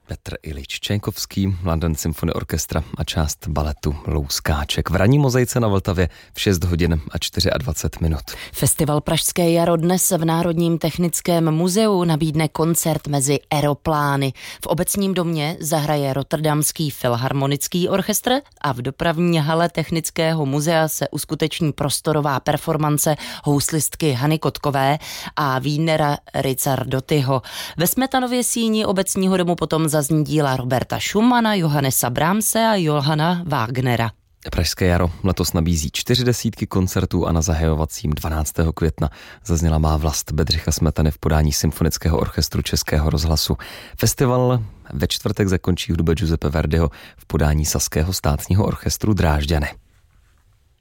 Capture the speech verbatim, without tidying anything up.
Petr Ilič Čajkovský, London Symphony Orchestra a část baletu Louskáček. V ranní mozaice na Vltavě v šest hodin a dvacet čtyři minut. Festival Pražské jaro dnes v Národním technickém muzeu nabídne koncert mezi aeroplány. V Obecním domě zahraje Rotterdamský filharmonický orchestr a v dopravní hale Technického muzea se uskuteční prostorová performance houslistky Hany Kotkové a Wienera Rizzardottiho. Ve Smetanově síni Obecního domu potom zazní díla Roberta Schumana, Johannesa Brahmse a Johanna Wagnera. Pražské jaro letos nabízí čtyři desítky koncertů a na zahajovacím dvanáctého května zazněla Má vlast Bedřicha Smetany v podání Symfonického orchestru Českého rozhlasu. Festival ve čtvrtek zakončí hudba Giuseppe Verdiho v podání Saského státního orchestru Drážďany.